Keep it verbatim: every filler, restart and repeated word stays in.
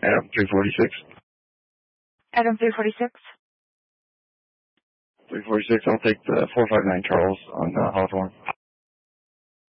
Adam three forty-six. Adam three forty-six. three forty-six, I'll take the four five nine Charles on uh, Hawthorne.